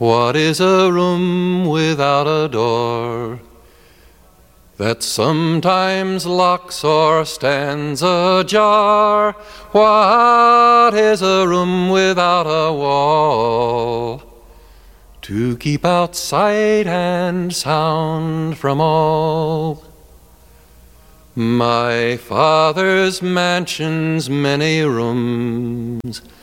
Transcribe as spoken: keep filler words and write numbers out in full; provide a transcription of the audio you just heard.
What is a room without a door that sometimes locks or stands ajar? What is a room without a wall to keep out sight and sound from all? My father's mansion's many rooms,